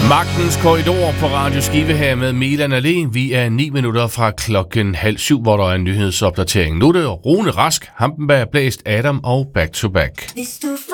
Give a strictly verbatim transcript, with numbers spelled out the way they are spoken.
Magtens Korridor på Radio Skive her med Milan Allé. Vi er ni minutter fra klokken halv syv, hvor der er en nyhedsopdatering. Nu er det Rune Rask, Hampenberg, Blæst, Adam og Back to Back.